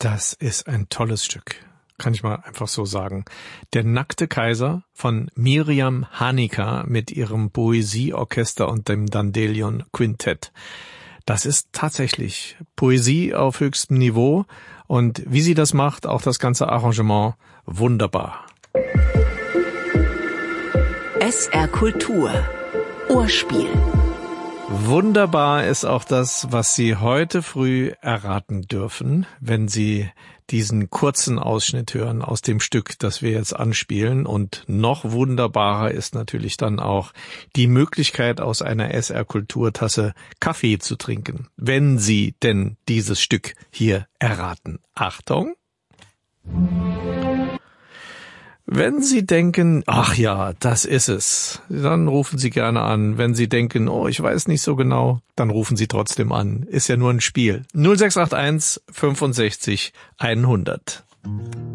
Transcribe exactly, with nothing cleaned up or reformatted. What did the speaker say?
Das ist ein tolles Stück, kann ich mal einfach so sagen. Der nackte Kaiser von Miriam Hanika mit ihrem Poesieorchester und dem Dandelion Quintett. Das ist tatsächlich Poesie auf höchstem Niveau und wie sie das macht, auch das ganze Arrangement, wunderbar. S R Kultur Ohrspiel. Wunderbar ist auch das, was Sie heute früh erraten dürfen, wenn Sie diesen kurzen Ausschnitt hören aus dem Stück, das wir jetzt anspielen. Und noch wunderbarer ist natürlich dann auch die Möglichkeit, aus einer S R-Kulturtasse Kaffee zu trinken, wenn Sie denn dieses Stück hier erraten. Achtung! Wenn Sie denken, ach ja, das ist es, dann rufen Sie gerne an. Wenn Sie denken, oh, ich weiß nicht so genau, dann rufen Sie trotzdem an. Ist ja nur ein Spiel. null sechs acht eins fünfundsechzig hundert.